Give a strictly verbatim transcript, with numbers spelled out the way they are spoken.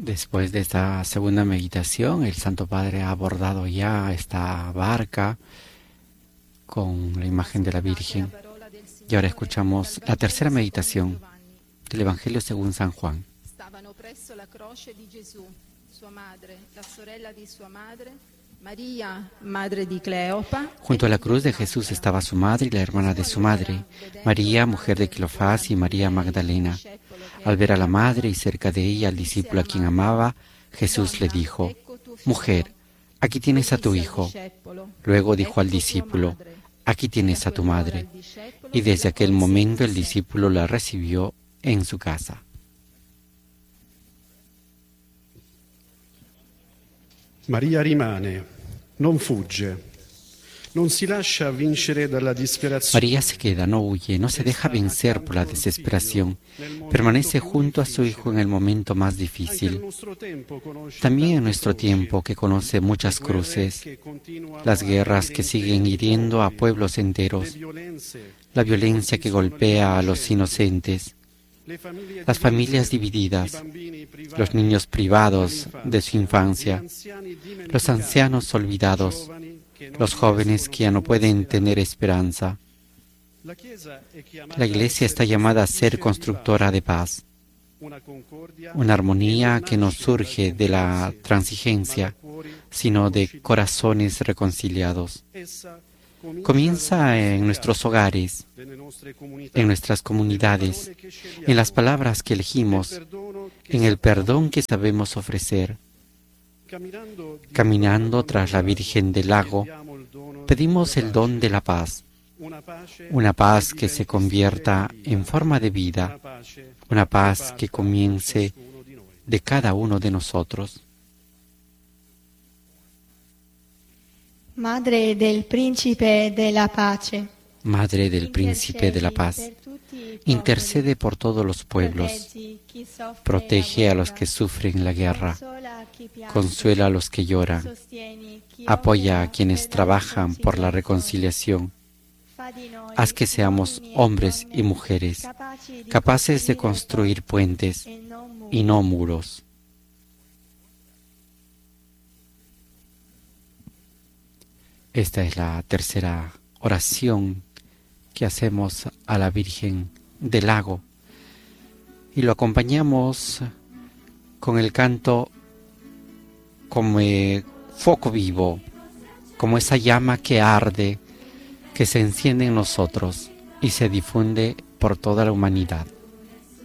Después de esta segunda meditación, el Santo Padre ha abordado ya esta barca con la imagen de la Virgen. Y ahora escuchamos la tercera meditación del Evangelio según San Juan. Stavano presso la croce di Gesù, sua madre, la sorella di sua madre, María, madre di Cleopa. Junto a la cruz de Jesús estaba su madre y la hermana de su madre, María, mujer de Cleofás, y María Magdalena. Al ver a la madre y cerca de ella al discípulo a quien amaba, Jesús le dijo: Mujer, aquí tienes a tu hijo. Luego dijo al discípulo: Aquí tienes a tu madre. Y desde aquel momento el discípulo la recibió en su casa. Maria rimane, non fugge, non si lascia vincere dalla disperazione. María se queda, no huye, no se deja vencer por la desesperación. Permanece junto a su hijo en el momento más difícil. También en nuestro tiempo, que conoce muchas cruces, las guerras que siguen hiriendo a pueblos enteros, la violencia que golpea a los inocentes, las familias divididas, los niños privados de su infancia, los ancianos olvidados, los jóvenes que ya no pueden tener esperanza. La Iglesia está llamada a ser constructora de paz, una armonía que no surge de la transigencia, sino de corazones reconciliados. Comienza en nuestros hogares, en nuestras comunidades, en las palabras que elegimos, en el perdón que sabemos ofrecer. Caminando tras la Virgen del Lago, pedimos el don de la paz, una paz que se convierta en forma de vida, una paz que comience de cada uno de nosotros. Madre del Príncipe de la Pace, Madre del Príncipe de la Paz, intercede por todos los pueblos, protege a los que sufren la guerra, consuela a los que lloran, apoya a quienes trabajan por la reconciliación. Haz que seamos hombres y mujeres capaces de construir puentes y no muros. Esta es la tercera oración que hacemos a la Virgen del Lago y lo acompañamos con el canto como eh, fuego vivo, como esa llama que arde, que se enciende en nosotros y se difunde por toda la humanidad.